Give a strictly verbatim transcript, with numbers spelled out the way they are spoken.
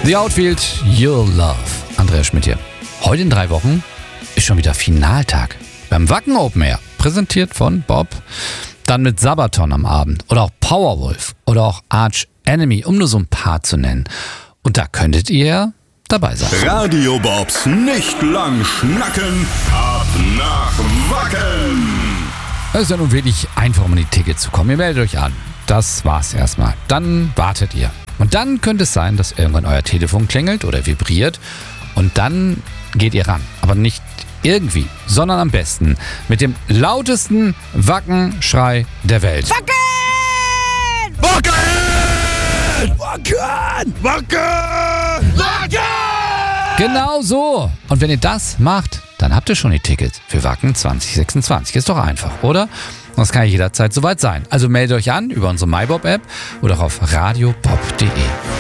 The Outfield, Your Love. Andreas Schmidt hier. Heute in drei Wochen ist schon wieder Finaltag beim Wacken Open Air. Präsentiert von Bob. Dann mit Sabaton am Abend oder auch Powerwolf oder auch Arch Enemy, um nur so ein paar zu nennen. Und da könntet ihr dabei sein. Radio Bobs nicht lang schnacken, ab nach Wacken. Es ist ja nun wirklich einfach, um an die Tickets zu kommen. Ihr meldet euch an. Das war's erstmal. Dann wartet ihr. Und dann könnte es sein, dass irgendwann euer Telefon klingelt oder vibriert. Und dann geht ihr ran. Aber nicht irgendwie, sondern am besten mit dem lautesten Wackenschrei der Welt. Wacken! Wacken! Wacken! Wacken! Wacken! Genau so. Und wenn ihr das macht, dann habt ihr schon die Tickets für Wacken zwanzig sechsundzwanzig. Ist doch einfach, oder? Das kann ja jederzeit soweit sein. Also meldet euch an über unsere MyBob-App oder auch auf radiobob punkt de.